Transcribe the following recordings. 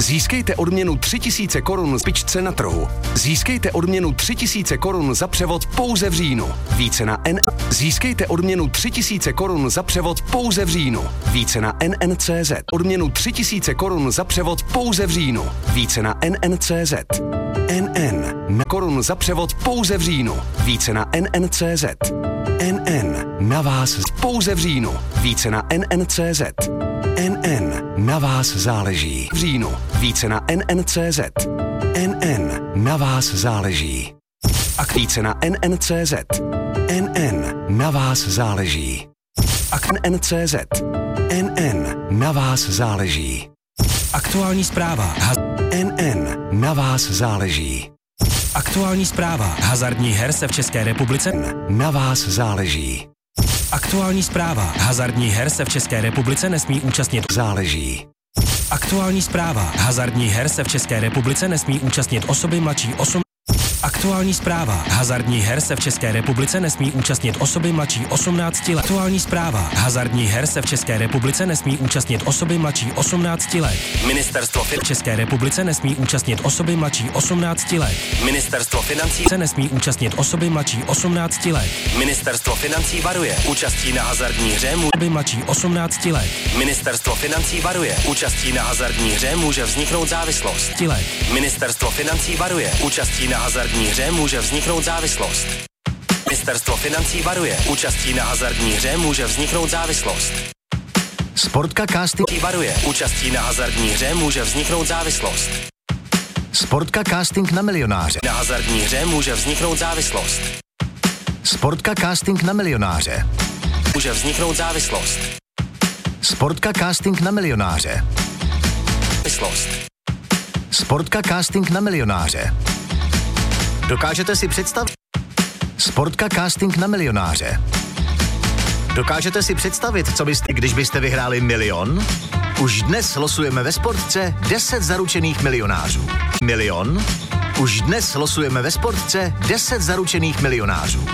Získejte odměnu 3000 korun z pičce na trhu. Získejte odměnu 3000 korun za převod pouze v říjnu. Více na Získejte odměnu 3000 korun za převod pouze v říjnu. Více na NN.cz. Odměnu 3000 korun za převod pouze v říjnu. Více na NN.cz. NN na korun za převod pouze v říjnu. Více na NN.cz. NN na vás pouze v říjnu. Více na NN.cz. NN na vás záleží. V říjnu. Více na NN.cz. NN na vás záleží. A více na NN.cz. NN na vás záleží. A NN.cz. NN na vás záleží. Aktuální zpráva. NN na vás záleží. Aktuální zpráva. Hazardních her se v České republice na vás záleží. Aktuální zpráva. Hazardních her se v České republice nesmí účastnit. Záleží. Aktuální zpráva. Hazardních her se v České republice nesmí účastnit osoby mladší 8. Aktuální zpráva. Hazardních her se v České republice nesmí účastnit osoby mladší 18 let. Aktuální zpráva. Hazardních her se v České republice nesmí účastnit osoby mladší 18 let. Ministerstvo v České republice nesmí účastnit osoby mladší 18 let. Ministerstvo financí se nesmí účastnit osoby mladší 18 let. Ministerstvo financí varuje. Účastí na hazardní hře osoby mladší 18 let. Ministerstvo financí varuje. Účastí na hazardní hře může vzniknout závislost. Ministerstvo financí varuje. Účastí na hazardní hře může vzniknout závislost. Ministerstvo financí varuje. Účastí na hazardní hře může vzniknout závislost. Sportka Casting varuje. Účastí na hazardní hře může vzniknout závislost. Sportka Casting na milionáře. Na hazardní hře může vzniknout závislost. Sportka Casting na milionáře. Může vzniknout závislost. Sportka Casting na milionáře. Závislost. Sportka Casting na milionáře. Dokážete si představit? Sportka Casting na milionáře. Dokážete si představit, co byste, když byste vyhráli milion? Už dnes losujeme ve Sportce 10 zaručených milionářů. Milion? Už dnes losujeme ve Sportce 10 zaručených milionářů.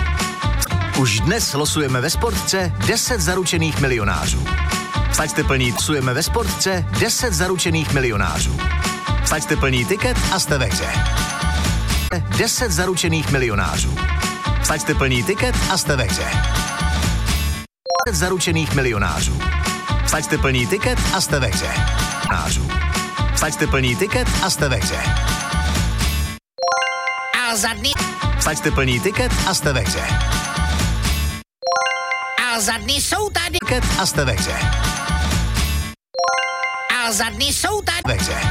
Už dnes losujeme ve Sportce 10 zaručených milionářů. Stačte plní, losujeme ve Sportce 10 zaručených milionářů. Stačte plní tiket a jste ve hře. 10 zaručených milionářů. Stačte plní tiket a jste ve hře. 10 zaručených milionářů. Stačte plní tiket a jste ve hře. Stačte plní tiket a jste ve hře. A zadní. Stačte plní tiket a jste ve hře. A zadní jsou tady. Tiket a jste ve hře. A zadní jsou tady. Ve hře.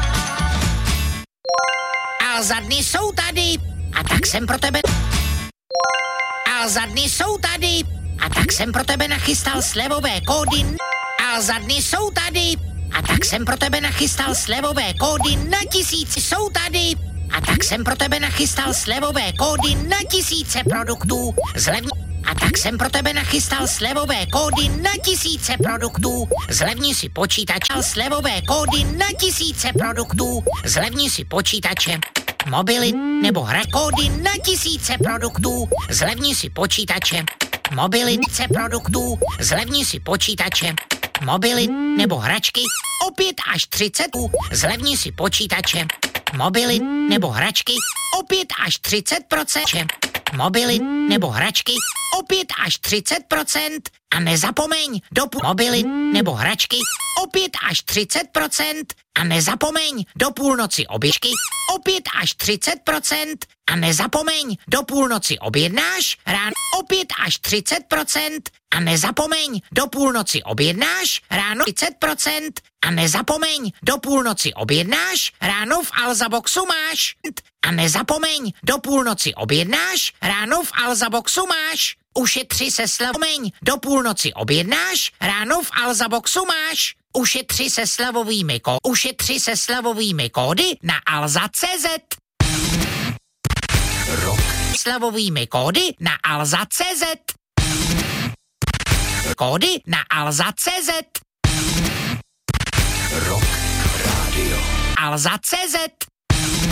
A zadní jsou tady. A tak jsem pro tebe. A zadní jsou tady. A tak jsem pro tebe nachystal slevové kódy. A zadní jsou tady. A tak jsem pro tebe nachystal slevové kódy na 1000 jsou tady. A tak jsem pro tebe nachystal slevové kódy na 1000 produktů. A tak jsem pro tebe nachystal slevové kódy na 1000 produktů. Zlevni si počítače. Slevové kódy na 1000 produktů. Zlevni si počítače, mobily nebo hra. Kódy na 1000 produktů. Zlevni si počítače, mobily, produktů. Zlevni si počítače, mobily nebo hračky o 5 až 30. Zlevni si počítače, mobily nebo hračky o 5 až 30%. Mobily nebo hračky o 5 až 30%. A nezapomeň mobily nebo hračky o 5 až 30%. A nezapomeň do půlnoci oběžky o 5 až 30%. A nezapomeň do půlnoci objednáš ráno o 5 až 30%. A nezapomeň do půlnoci objednáš ráno 30%. A nezapomeň do půlnoci objednáš ráno v Alzaboxu máš. A nezapomeň do půlnoci objednáš ráno v Alzaboxu máš. Ušetři se slavomeň do půlnoci objednáš ráno v Alzaboxu máš. Ušetři se slavovými kódy na Alza.cz. Rok. Slavovými kódy na Alza.cz. Kódy na Alza.cz. Rok. Rádio. Alza.cz.